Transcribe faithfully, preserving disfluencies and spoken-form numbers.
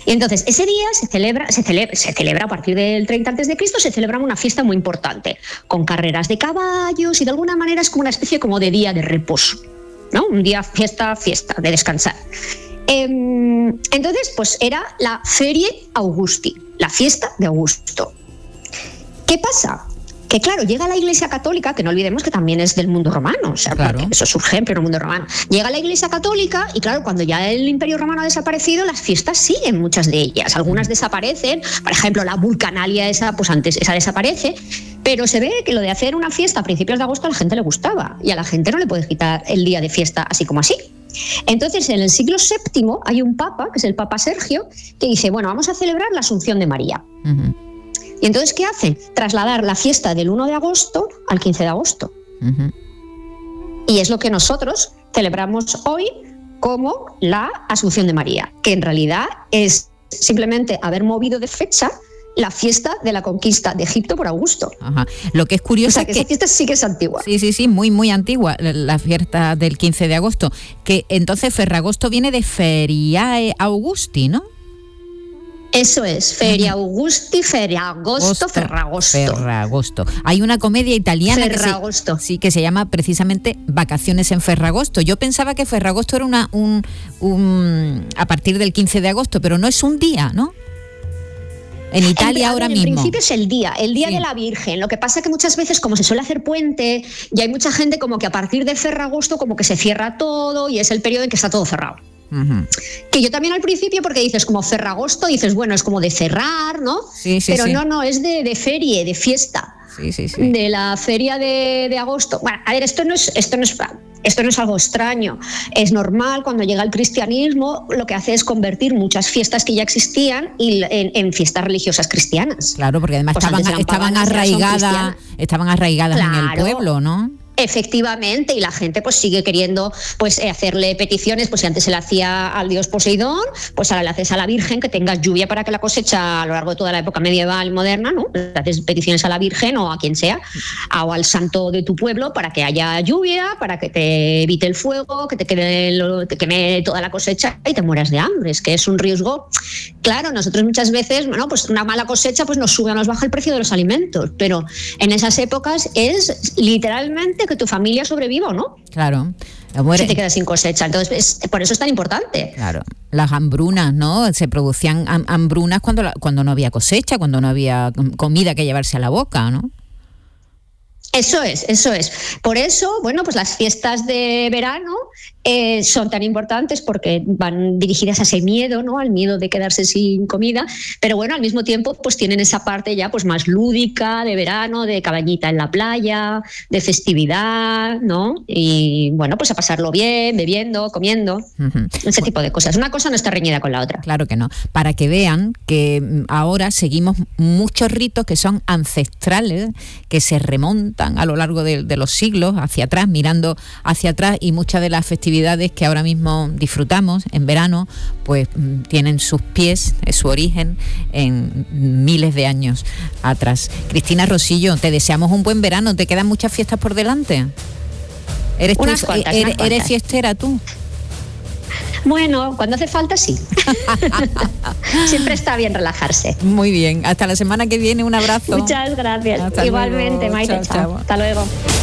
Y entonces ese día se celebra, se celebra, se celebra a partir del treinta antes de Cristo, se celebra una fiesta muy importante, con carreras de caballos y de alguna manera es como una especie como de día de reposo, ¿no? Un día fiesta, fiesta, de descansar. Eh, entonces, pues era la Ferie Augusti, la fiesta de Augusto. ¿Qué pasa? Que claro, llega la Iglesia Católica, que no olvidemos que también es del mundo romano, o sea, claro, porque eso surge en el mundo romano. Llega la Iglesia Católica y claro, cuando ya el Imperio Romano ha desaparecido, las fiestas siguen, muchas de ellas. Algunas desaparecen, por ejemplo, la Vulcanalia esa, pues antes esa desaparece, pero se ve que lo de hacer una fiesta a principios de agosto a la gente le gustaba y a la gente no le puedes quitar el día de fiesta así como así. Entonces, en el siglo séptimo hay un papa, que es el Papa Sergio, que dice, bueno, vamos a celebrar la Asunción de María. Uh-huh. Y entonces, ¿qué hacen? Trasladar la fiesta del uno de agosto al quince de agosto. Uh-huh. Y es lo que nosotros celebramos hoy como la Asunción de María, que en realidad es simplemente haber movido de fecha la fiesta de la conquista de Egipto por Augusto. Ajá. Lo que es curioso o sea, que es que esa fiesta sí que es antigua. Sí, sí, sí, muy, muy antigua, la fiesta del quince de agosto. Que entonces Ferragosto viene de Feriae Augusti, ¿no? Eso es, Feria Augusti, Ferragosto, Ferragosto. Ferragosto. Hay una comedia italiana que se, sí, que se llama precisamente Vacaciones en Ferragosto. Yo pensaba que Ferragosto era una un, un a partir del quince de agosto, pero no es un día, ¿no? En Italia en, ahora en mismo. En principio es el día, el día sí. de la Virgen. Lo que pasa que muchas veces, como se suele hacer puente, y hay mucha gente como que a partir de Ferragosto como que se cierra todo y es el periodo en que está todo cerrado. Uh-huh. Que yo también al principio, porque dices como Ferragosto, dices, bueno, es como de cerrar, ¿no? Sí, sí, Pero sí. no, no, es de, de ferie, de fiesta. Sí, sí, sí. De la feria de, de agosto. Bueno, a ver, esto no es, esto no es, esto no es algo extraño. Es normal, cuando llega el cristianismo, lo que hace es convertir muchas fiestas que ya existían en, en fiestas religiosas cristianas. Claro, porque además pues estaban, estaban arraigadas, estaban arraigadas claro. en el pueblo, ¿no? Efectivamente, y la gente pues sigue queriendo pues hacerle peticiones, pues si antes se le hacía al dios Poseidón, pues ahora le haces a la Virgen que tengas lluvia para que la cosecha a lo largo de toda la época medieval y moderna, ¿no? Le haces peticiones a la Virgen o a quien sea, o al santo de tu pueblo para que haya lluvia, para que te evite el fuego, que te quede, te queme toda la cosecha y te mueras de hambre, es que es un riesgo. Claro, nosotros muchas veces, bueno, pues una mala cosecha pues nos sube o nos baja el precio de los alimentos, pero en esas épocas es literalmente que tu familia sobreviva o no. Claro. Si te quedas sin cosecha. Entonces, es, por eso es tan importante. Claro. Las hambrunas, ¿no? Se producían hambrunas cuando, la, cuando no había cosecha, cuando no había comida que llevarse a la boca, ¿no? Eso es, eso es. Por eso, bueno, pues las fiestas de verano eh, son tan importantes porque van dirigidas a ese miedo, ¿no? Al miedo de quedarse sin comida, pero bueno, al mismo tiempo pues tienen esa parte ya pues más lúdica de verano, de cabañita en la playa, de festividad, ¿no? Y bueno, pues a pasarlo bien, bebiendo, comiendo, uh-huh. ese tipo de cosas. Una cosa no está reñida con la otra. Claro que no. Para que vean que ahora seguimos muchos ritos que son ancestrales, que se remontan a lo largo de, de los siglos hacia atrás, mirando hacia atrás, y muchas de las festividades que ahora mismo disfrutamos en verano pues tienen sus pies, su origen en miles de años atrás. Cristina Rosillo, te deseamos un buen verano. ¿Te quedan muchas fiestas por delante? ¿Eres, unas tú, cuantas, eres, unas cuantas. ¿Eres fiestera tú? Bueno, cuando hace falta sí. Siempre está bien relajarse. Muy bien, hasta la semana que viene, un abrazo. Muchas gracias. Hasta Igualmente, luego. Maite, chao, chao. chao. Hasta luego.